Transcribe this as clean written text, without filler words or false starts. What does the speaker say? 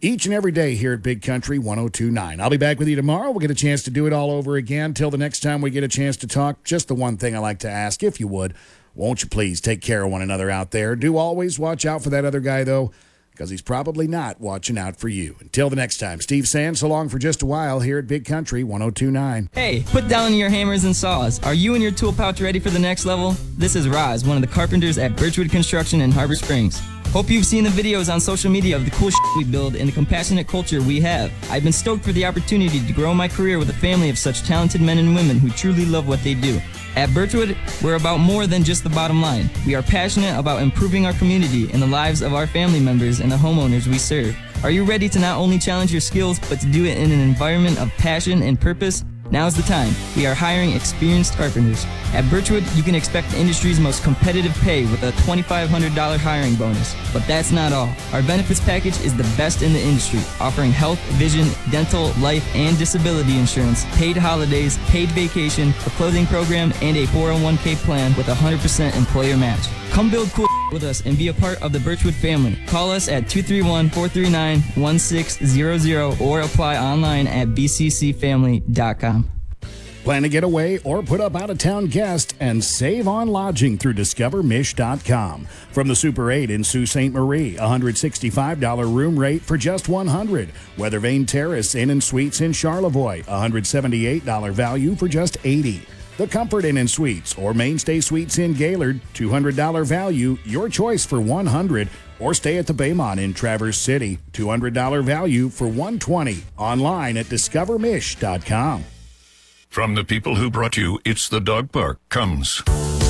each and every day here at Big Country 102.9. I'll be back with you tomorrow. We'll get a chance to do it all over again. Till the next time we get a chance to talk, just the one thing I like to ask, if you would, won't you please take care of one another out there? Do always watch out for that other guy, though, because he's probably not watching out for you. Until the next time, Steve Sands, so long for just a while here at Big Country 102.9. Hey, put down your hammers and saws. Are you and your tool pouch ready for the next level? This is Roz, one of the carpenters at Birchwood Construction in Harbor Springs. Hope you've seen the videos on social media of the cool we build and the compassionate culture we have. I've been stoked for the opportunity to grow my career with a family of such talented men and women who truly love what they do. At Birchwood, we're about more than just the bottom line. We are passionate about improving our community and the lives of our family members and the homeowners we serve. Are you ready to not only challenge your skills, but to do it in an environment of passion and purpose? Now's the time. We are hiring experienced carpenters. At Birchwood, you can expect the industry's most competitive pay with a $2,500 hiring bonus. But that's not all. Our benefits package is the best in the industry, offering health, vision, dental, life, and disability insurance, paid holidays, paid vacation, a clothing program, and a 401k plan with a 100% employer match. Come build cool with us and be a part of the Birchwood family. Call us at 231-439-1600 or apply online at bccfamily.com. Plan to get away or put up out-of-town guest and save on lodging through discovermish.com. From the Super 8 in Sault Ste. Marie, $165 room rate for just $100. Weathervane Terrace Inn and Suites in Charlevoix, $178 value for just $80. The Comfort Inn and Suites or Mainstay Suites in Gaylord, $200 value, your choice for $100. Or stay at the Baymont in Traverse City, $200 value for $120. Online at discovermish.com. From the people who brought you It's the Dog Park comes